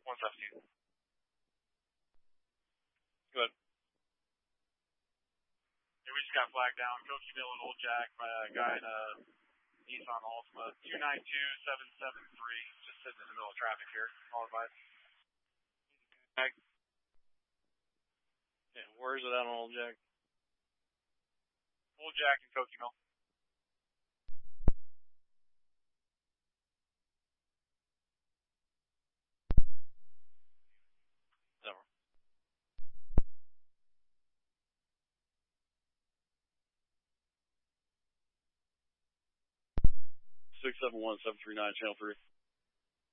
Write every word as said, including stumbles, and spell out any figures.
one seventeen. Good. Yeah, we just got flagged down. Koki Mill and Old Jack by a guy in a Nissan Altima. two nine two seven seven three. Just sitting in the middle of traffic here. All advice. Yeah, where is it at on Old Jack? Old Jack and Koki Mill. Never. Six seven one seven three nine channel three.